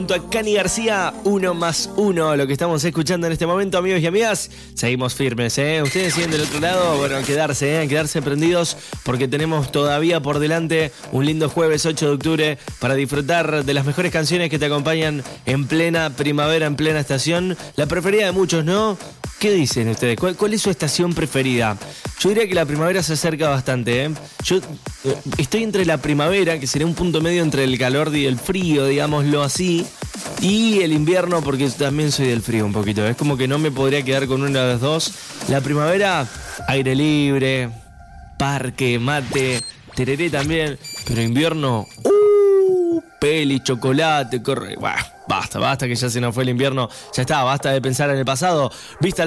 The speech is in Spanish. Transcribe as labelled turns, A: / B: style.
A: Junto a Cani García, 1+1, lo que estamos escuchando en este momento, amigos y amigas. Seguimos firmes, Ustedes siguen del otro lado, bueno, quedarse prendidos, porque tenemos todavía por delante un lindo jueves 8 de octubre para disfrutar de las mejores canciones que te acompañan en plena primavera, en plena estación. La preferida de muchos, ¿no? ¿Qué dicen ustedes? ¿Cuál es su estación preferida? Yo diría que la primavera se acerca bastante, Yo estoy entre la primavera, que sería un punto medio entre el calor y el frío, digámoslo así, y el invierno, porque también soy del frío un poquito. Es como que no me podría quedar con una de las dos. La primavera, aire libre, parque, mate, tereré también. Pero invierno, peli, chocolate, corre. Basta, que ya se nos fue el invierno. Ya está, basta de pensar en el pasado. Vista